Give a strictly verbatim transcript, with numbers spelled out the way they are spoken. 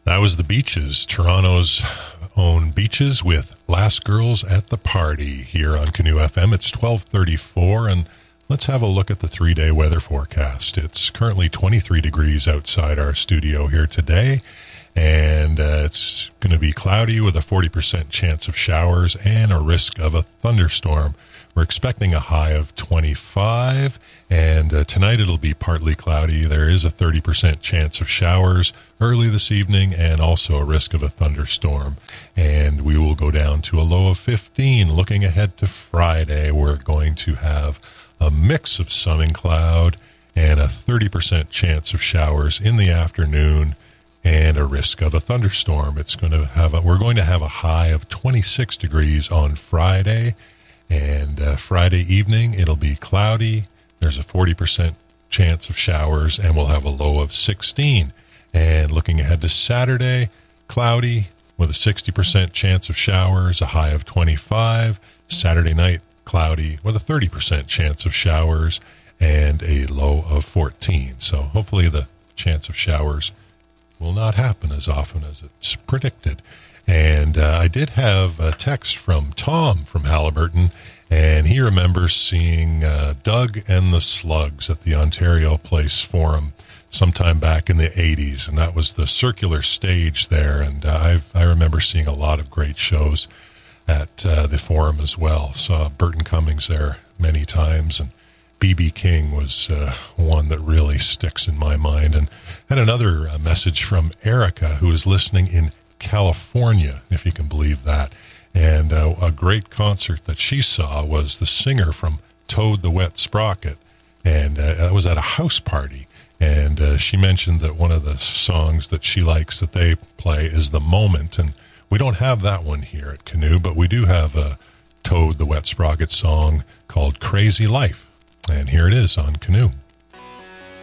That was the Beaches, Toronto's own Beaches, with Last Girls at the Party here on Canoe F M. It's twelve thirty-four, and let's have a look at the three-day weather forecast. It's currently twenty-three degrees outside our studio here today, and uh, it's going to be cloudy with a forty percent chance of showers and a risk of a thunderstorm. We're expecting a high of twenty-five, and uh, tonight it'll be partly cloudy. There is a thirty percent chance of showers early this evening and also a risk of a thunderstorm. And we will go down to a low of fifteen. Looking ahead to Friday, we're going to have a mix of sun and cloud and a thirty percent chance of showers in the afternoon and a risk of a thunderstorm. It's going to have a, we're going to have a high of twenty-six degrees on Friday. And uh, Friday evening, it'll be cloudy. There's a forty percent chance of showers, and we'll have a low of sixteen. And looking ahead to Saturday, cloudy with a sixty percent chance of showers, a high of twenty-five. Saturday night, cloudy with a thirty percent chance of showers and a low of fourteen. So hopefully the chance of showers will not happen as often as it's predicted. And uh, I did have a text from Tom from Haliburton, and he remembers seeing uh, Doug and the Slugs at the Ontario Place Forum sometime back in the eighties, and that was the circular stage there. And uh, I've, I remember seeing a lot of great shows at uh, the Forum as well. Saw Burton Cummings there many times, and B B King was uh, one that really sticks in my mind. And had another uh, message from Erica, who is listening in California, if you can believe that. And uh, a great concert that she saw was the singer from Toad the Wet Sprocket, and uh, that was at a house party. And uh, she mentioned that one of the songs that she likes that they play is The Moment, and we don't have that one here at Canoe, but we do have a Toad the Wet Sprocket song called Crazy Life, and here it is on Canoe.